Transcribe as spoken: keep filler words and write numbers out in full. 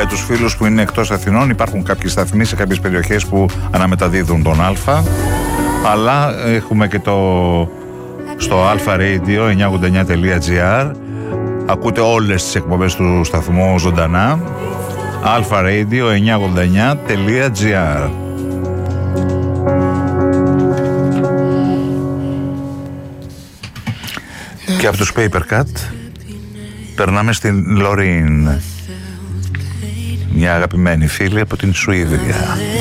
Για τους φίλους που είναι εκτός Αθηνών, υπάρχουν κάποιοι σταθμοί σε κάποιες περιοχές που αναμεταδίδουν τον Α, αλλά έχουμε και το στο Alpha Radio εννιακόσια ογδόντα εννιά τελεία τζι άρ. Ακούτε όλες τις εκπομπές του σταθμού ζωντανά. Alpha Radio εννιακόσια ογδόντα εννιά τελεία τζι άρ. Και από τους Papercut περνάμε στην Λωρίν, μια αγαπημένη φίλη από την Σουηδία.